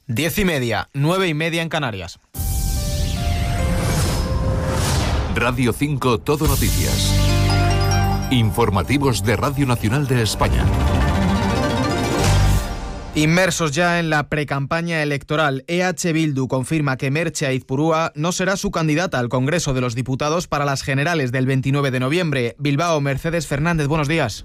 10:30, 9:30 en Canarias. Radio 5 Todo Noticias. Informativos de Radio Nacional de España. Inmersos ya en la precampaña electoral, EH Bildu confirma que Merche Aizpurúa no será su candidata al Congreso de los Diputados para las generales del 29 de noviembre. Bilbao, Mercedes Fernández, buenos días.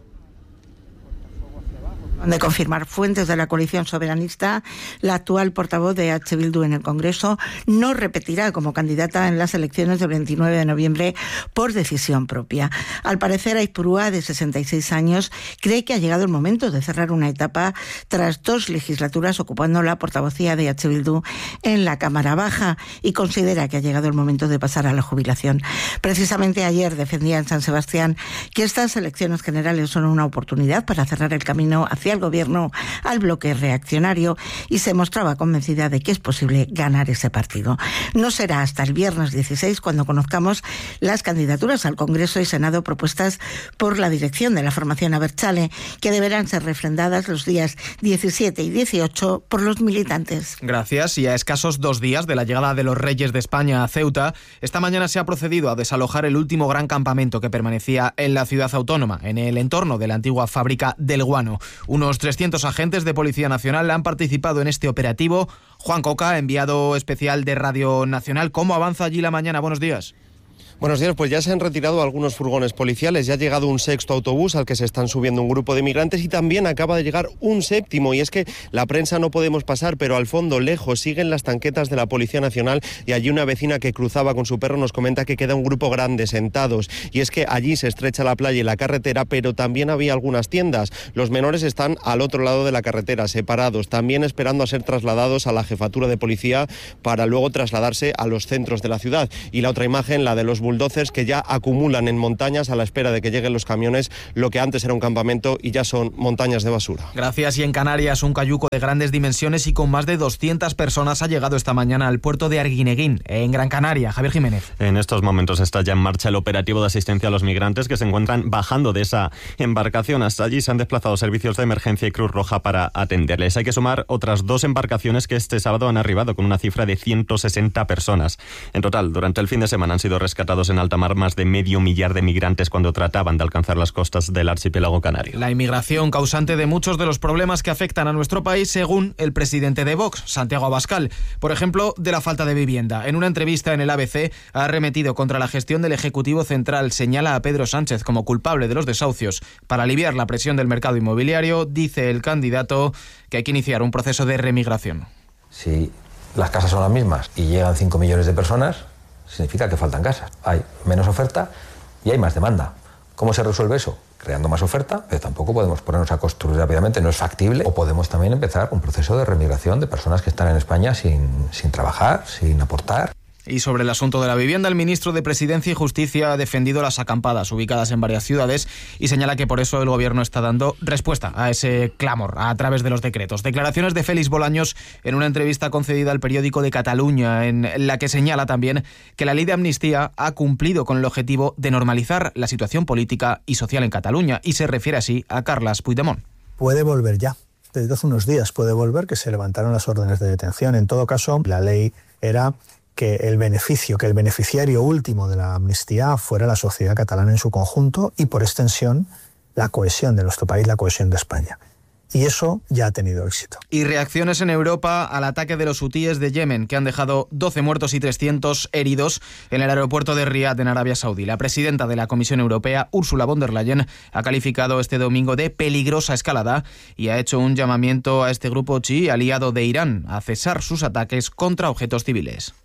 De confirmar fuentes de la coalición soberanista, la actual portavoz de EH Bildu en el Congreso no repetirá como candidata en las elecciones del 29 de noviembre por decisión propia. Al parecer, Aizpurúa, de 66 años, cree que ha llegado el momento de cerrar una etapa tras 2 legislaturas ocupando la portavocía de EH Bildu en la Cámara Baja y considera que ha llegado el momento de pasar a la jubilación. Precisamente ayer defendía en San Sebastián que estas elecciones generales son una oportunidad para cerrar el camino hacia el gobierno al bloque reaccionario y se mostraba convencida de que es posible ganar ese partido. No será hasta el viernes 16 cuando conozcamos las candidaturas al Congreso y Senado propuestas por la dirección de la formación Abertzale, que deberán ser refrendadas los días 17 y 18 por los militantes. Gracias. Y a escasos 2 días de la llegada de los Reyes de España a Ceuta, esta mañana se ha procedido a desalojar el último gran campamento que permanecía en la ciudad autónoma, en el entorno de la antigua fábrica del guano. Unos 300 agentes de Policía Nacional han participado en este operativo. Juan Coca, enviado especial de Radio Nacional. ¿Cómo avanza allí la mañana? Buenos días. Buenos días, pues ya se han retirado algunos furgones policiales, ya ha llegado un 6º autobús al que se están subiendo un grupo de migrantes y también acaba de llegar un 7º, y es que la prensa no podemos pasar, pero al fondo, lejos, siguen las tanquetas de la Policía Nacional y allí una vecina que cruzaba con su perro nos comenta que queda un grupo grande sentados, y es que allí se estrecha la playa y la carretera, pero también había algunas tiendas. Los menores están al otro lado de la carretera, separados, también esperando a ser trasladados a la jefatura de policía para luego trasladarse a los centros de la ciudad. Y la otra imagen, la de los bulldozers que ya acumulan en montañas a la espera de que lleguen los camiones, lo que antes era un campamento y ya son montañas de basura. Gracias. Y en Canarias, un cayuco de grandes dimensiones y con más de 200 personas ha llegado esta mañana al puerto de Arguineguín, en Gran Canaria. Javier Jiménez. En estos momentos está ya en marcha el operativo de asistencia a los migrantes que se encuentran bajando de esa embarcación. Hasta allí se han desplazado servicios de emergencia y Cruz Roja para atenderles. Hay que sumar otras 2 embarcaciones que este sábado han arribado con una cifra de 160 personas. En total, durante el fin de semana han sido rescatados en alta mar más de 500.000 de migrantes cuando trataban de alcanzar las costas del archipiélago canario. La inmigración causante de muchos de los problemas que afectan a nuestro país, según el presidente de Vox, Santiago Abascal. Por ejemplo, de la falta de vivienda. En una entrevista en el ABC ha arremetido contra la gestión del Ejecutivo Central. Señala a Pedro Sánchez como culpable de los desahucios. Para aliviar la presión del mercado inmobiliario, dice el candidato que hay que iniciar un proceso de remigración. Si las casas son las mismas y llegan 5 millones de personas, significa que faltan casas. Hay menos oferta y hay más demanda. ¿Cómo se resuelve eso? Creando más oferta, pero tampoco podemos ponernos a construir rápidamente, no es factible. O podemos también empezar un proceso de remigración de personas que están en España sin trabajar, sin aportar. Y sobre el asunto de la vivienda, el ministro de Presidencia y Justicia ha defendido las acampadas ubicadas en varias ciudades y señala que por eso el gobierno está dando respuesta a ese clamor a través de los decretos. Declaraciones de Félix Bolaños en una entrevista concedida al periódico de Cataluña, en la que señala también que la ley de amnistía ha cumplido con el objetivo de normalizar la situación política y social en Cataluña, y se refiere así a Carles Puigdemont. Puede volver ya. Desde hace unos días puede volver, que se levantaron las órdenes de detención. En todo caso, la ley era que el beneficiario último de la amnistía fuera la sociedad catalana en su conjunto y, por extensión, la cohesión de nuestro país, la cohesión de España. Y eso ya ha tenido éxito. Y reacciones en Europa al ataque de los hutíes de Yemen, que han dejado 12 muertos y 300 heridos en el aeropuerto de Riad, en Arabia Saudí. La presidenta de la Comisión Europea, Ursula von der Leyen, ha calificado este domingo de peligrosa escalada y ha hecho un llamamiento a este grupo chií, aliado de Irán, a cesar sus ataques contra objetos civiles.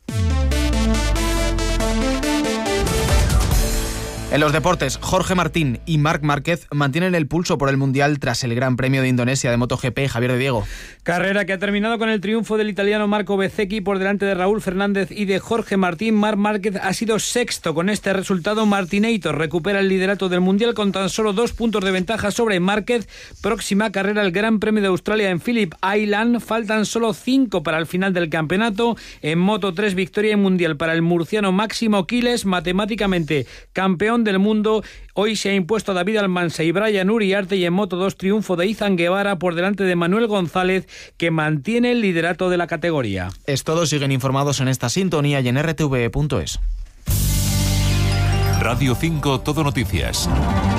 En los deportes, Jorge Martín y Marc Márquez mantienen el pulso por el Mundial tras el Gran Premio de Indonesia de MotoGP. Javier de Diego. Carrera que ha terminado con el triunfo del italiano Marco Bezzecchi por delante de Raúl Fernández y de Jorge Martín. Marc Márquez ha sido sexto. Con este resultado, Martinator recupera el liderato del Mundial con tan solo 2 puntos de ventaja sobre Márquez. Próxima carrera, el Gran Premio de Australia en Phillip Island. Faltan solo 5 para el final del campeonato. En Moto 3, victoria en Mundial para el murciano Máximo Quiles, matemáticamente campeón campeón del mundo. Hoy se ha impuesto David Almansa y Brian Uriarte, y en Moto2 triunfo de Izan Guevara por delante de Manuel González, que mantiene el liderato de la categoría. Es todo, siguen informados en esta sintonía y en rtve.es. Radio 5 Todo Noticias.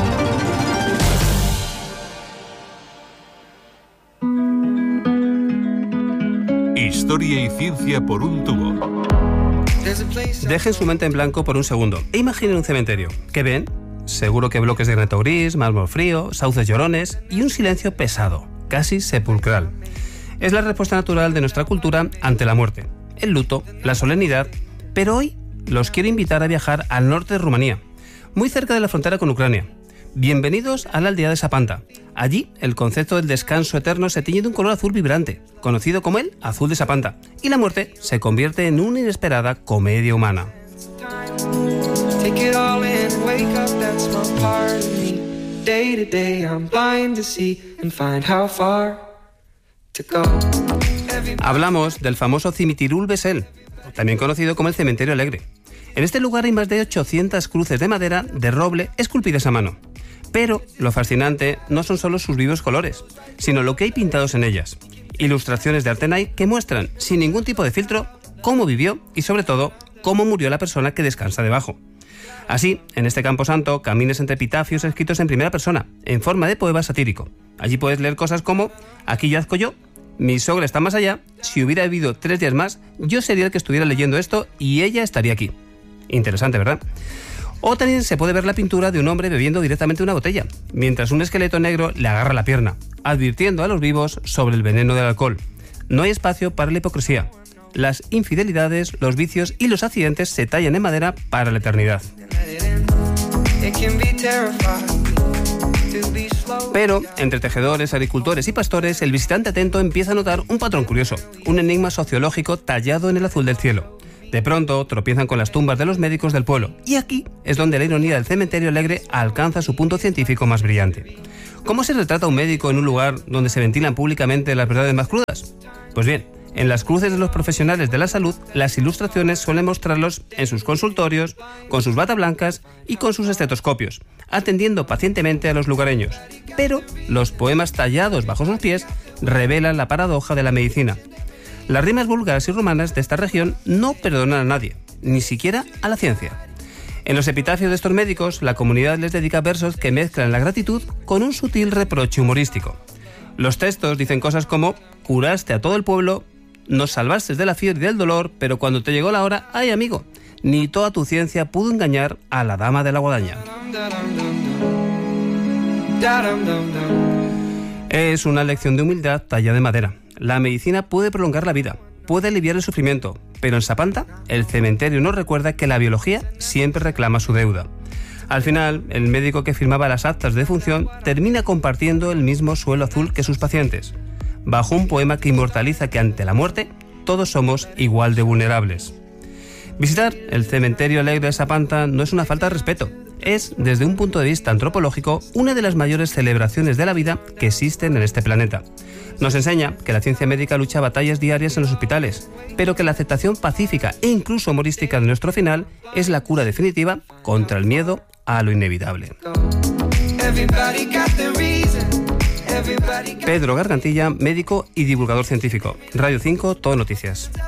Historia y ciencia por un tubo. Dejen su mente en blanco por un segundo e imaginen un cementerio. ¿Qué ven? Seguro que bloques de granito gris, mármol frío, sauces llorones y un silencio pesado, casi sepulcral. Es la respuesta natural de nuestra cultura ante la muerte, el luto, la solemnidad, pero hoy los quiero invitar a viajar al norte de Rumanía, muy cerca de la frontera con Ucrania. Bienvenidos a la aldea de Sapanta. Allí, el concepto del descanso eterno se tiñe de un color azul vibrante, conocido como el azul de Sapanta, y la muerte se convierte en una inesperada comedia humana. Hablamos del famoso Cimitirul Vesel, también conocido como el Cementerio Alegre. En este lugar hay más de 800 cruces de madera de roble esculpidas a mano. Pero lo fascinante no son solo sus vivos colores, sino lo que hay pintados en ellas. Ilustraciones de Artenay que muestran, sin ningún tipo de filtro, cómo vivió y, sobre todo, cómo murió la persona que descansa debajo. Así, en este camposanto, camines entre epitafios escritos en primera persona, en forma de poema satírico. Allí puedes leer cosas como: aquí yazco yo, mi sogra está más allá, si hubiera vivido 3 días más, yo sería el que estuviera leyendo esto y ella estaría aquí. Interesante, ¿verdad? O también se puede ver la pintura de un hombre bebiendo directamente una botella, mientras un esqueleto negro le agarra la pierna, advirtiendo a los vivos sobre el veneno del alcohol. No hay espacio para la hipocresía. Las infidelidades, los vicios y los accidentes se tallan en madera para la eternidad. Pero, entre tejedores, agricultores y pastores, el visitante atento empieza a notar un patrón curioso, un enigma sociológico tallado en el azul del cielo. De pronto, tropiezan con las tumbas de los médicos del pueblo, y aquí es donde la ironía del Cementerio Alegre alcanza su punto científico más brillante. ¿Cómo se retrata a un médico en un lugar donde se ventilan públicamente las verdades más crudas? Pues bien, en las cruces de los profesionales de la salud, las ilustraciones suelen mostrarlos en sus consultorios, con sus batas blancas y con sus estetoscopios, atendiendo pacientemente a los lugareños. Pero los poemas tallados bajo sus pies revelan la paradoja de la medicina. Las rimas búlgaras y rumanas de esta región no perdonan a nadie, ni siquiera a la ciencia. En los epitafios de estos médicos, la comunidad les dedica versos que mezclan la gratitud con un sutil reproche humorístico. Los textos dicen cosas como: curaste a todo el pueblo, nos salvaste de la fiebre y del dolor, pero cuando te llegó la hora, ¡ay amigo! Ni toda tu ciencia pudo engañar a la dama de la guadaña. Es una lección de humildad tallada de madera. La medicina puede prolongar la vida, puede aliviar el sufrimiento, pero en Sapanta, el cementerio nos recuerda que la biología siempre reclama su deuda. Al final, el médico que firmaba las actas de defunción termina compartiendo el mismo suelo azul que sus pacientes, bajo un poema que inmortaliza que ante la muerte todos somos igual de vulnerables. Visitar el Cementerio Alegre de Sapanta no es una falta de respeto, es, desde un punto de vista antropológico, una de las mayores celebraciones de la vida que existen en este planeta. Nos enseña que la ciencia médica lucha batallas diarias en los hospitales, pero que la aceptación pacífica e incluso humorística de nuestro final es la cura definitiva contra el miedo a lo inevitable. Pedro Gargantilla, médico y divulgador científico. Radio 5, Todo Noticias.